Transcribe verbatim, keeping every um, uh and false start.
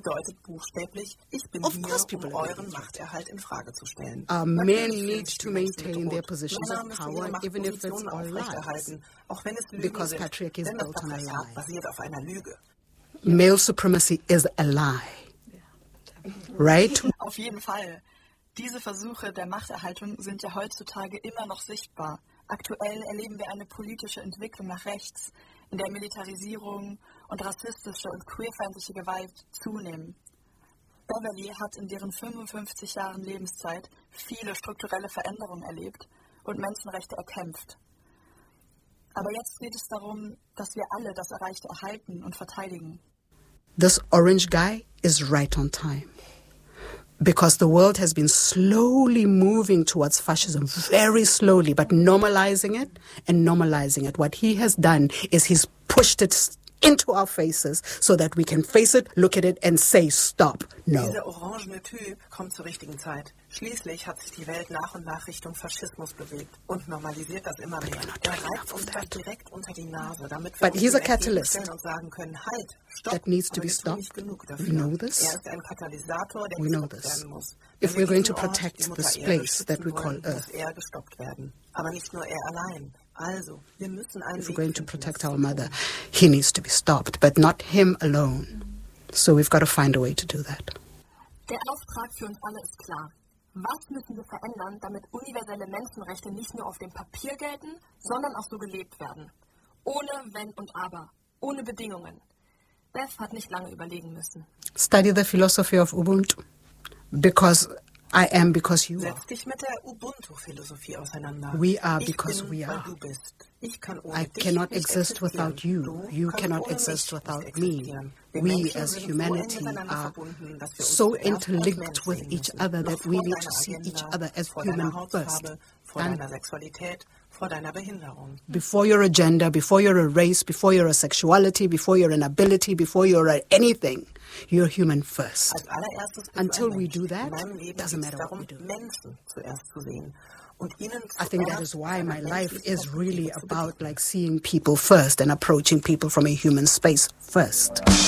bedeutet buchstäblich, ich bin Of hier, course people um are euren Machterhalt in Frage zu stellen. Uh, men Natürlich need fühlen to sich die Nächsten maintain their bedroht. positions Männer of müssen power, ihre even if it's Machtpositionen all lies, aufrechterhalten, auch wenn es Lügen because sind, patriarchy is denn das built on a Patriarchat lie. basiert auf einer Lüge. Male supremacy is a lie, right? Auf jeden Fall. Diese Versuche der Machterhaltung sind ja heutzutage immer noch sichtbar. Aktuell erleben wir eine politische Entwicklung nach rechts, in der Militarisierung und rassistische und queerfeindliche Gewalt zunehmen. Beverly hat in deren fünfundfünfzig Jahren Lebenszeit viele strukturelle Veränderungen erlebt und Menschenrechte erkämpft. Aber jetzt geht es darum, dass wir alle das Erreichte erhalten und verteidigen. This orange guy is right on time. Because the world has been slowly moving towards fascism, very slowly, but normalizing it and normalizing it. What he has done is he's pushed it into our faces so that we can face it, look at it and say stop. No. Dieser orangene Typ kommt zur richtigen Zeit. Schließlich hat sich die Welt nach und nach Richtung Faschismus bewegt und normalisiert das immer mehr. Er reibt uns dann direkt unter die Nase, damit wir But uns he's a dem catalyst. entgegenstellen und sagen können, halt, stopp, That needs to aber be wir tun stopped. nicht genug We dafür. know this. Er ist ein Katalysator, der We know gestoppt this. werden muss. If Wenn we're going diesen to Ort, protect die Mutter this Erde, place that we schützen call wollen, muss Earth. er gestoppt werden. Aber nicht nur er allein. Also, wir müssen einen If we're Weg going to finden, protect das our zu mother, tun. he needs to be stopped, but not him alone. So we've got to find a way to do that. Der Auftrag für uns alle ist klar. Was müssen wir verändern, damit universelle Menschenrechte nicht nur auf dem Papier gelten, sondern auch so gelebt werden? Ohne Wenn und Aber, ohne Bedingungen. Beth hat nicht lange überlegen müssen. Study the philosophy of Ubuntu. Because I am, because you are. Setz dich mit der Ubuntu-Philosophie auseinander. We are ich because bin, we weil are. du bist. Ich kann ohne I dich cannot nicht exist existieren. without you. Du You kannst cannot ohne exist mich without nicht me. existieren. Wir We Menschen as sind so eng humanity miteinander are verbunden, dass wir uns so zuerst als interlinked Mensch with sehen each müssen. other Noch that vor we need deiner to see each Agenda, other as vor human deiner first. Hautfarbe, vor And deiner Sexualität, vor deiner Behinderung. before your agenda, before you're a race, before you're a sexuality, before you're an ability, before you're a anything, you're human first. Als allererstes bist Until du ein we Mensch. do that, In meinem Leben doesn't geht es matter what darum, we do. Menschen zuerst zu sehen. Und ihnen I think that zuerst is why my eine life menschliche is really Perspektive zu about bieten. like seeing people first and approaching people from a human space first.